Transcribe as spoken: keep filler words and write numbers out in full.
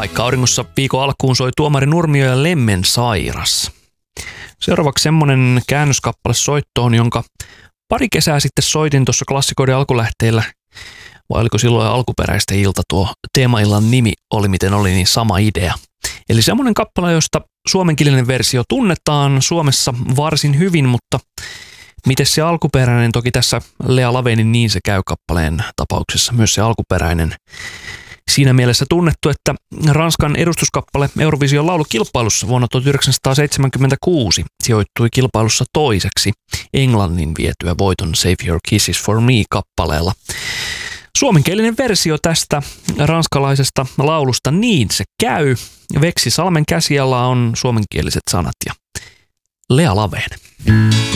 Paikka auringossa viikon alkuun soi Tuomari Nurmio ja Lemmen Sairas. Seuraavaksi semmonen käännöskappale soittoon, jonka pari kesää sitten soitin tuossa klassikoiden alkulähteillä. Vai oliko silloin alkuperäistä ilta tuo teemaillan nimi oli miten oli, niin sama idea. Eli semmonen kappale, josta suomenkielinen versio tunnetaan Suomessa varsin hyvin, mutta miten se alkuperäinen, toki tässä Lea Lavenin Niin se käy -kappaleen tapauksessa myös se alkuperäinen. Siinä mielessä tunnettu, että Ranskan edustuskappale Eurovision laulukilpailussa vuonna tuhatyhdeksänsataaseitsemänkymmentäkuusi sijoittui kilpailussa toiseksi Englannin vietyä voiton Save Your Kisses for Me -kappaleella. Suomenkielinen versio tästä ranskalaisesta laulusta Niin se käy. Veksi Salmen käsialla on suomenkieliset sanat ja Lea Laveen.